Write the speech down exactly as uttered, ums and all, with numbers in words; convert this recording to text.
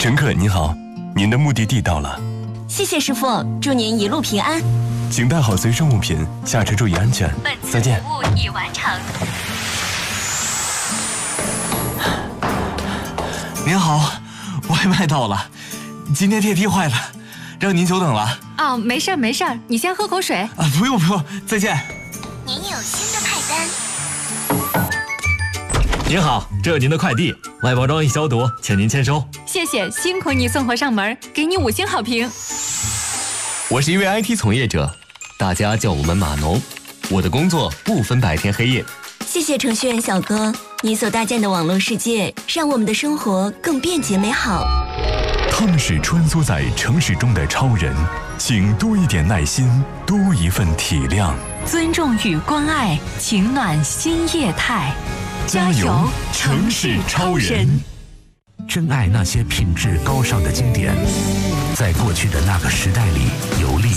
乘客您好，您的目的地到了。 谢谢师傅，祝您一路平安。 请带好随身物品，下车注意安全。 本次再见。 服务已完成。 您好，外卖到了，今天电梯坏了，让您久等了。 哦，没事儿没事儿，你先喝口水。 啊，不用不用，再见。 您有新的派单。 您好，这有您的快递，外包装已消毒，请您签收。 谢谢，辛苦你送货上门，给你五星好评。 我是一位 I T 从业者，大家叫我们码农。我的工作不分白天黑夜。 谢谢程序员小哥，你所搭建的网络世界让我们的生活更便捷美好。 他们是穿梭在城市中的超人，请多一点耐心，多一份体谅。 尊重与关爱，情暖新业态。 加油，城市超人！ 珍爱那些品质高尚的经典，在过去的那个时代里游历。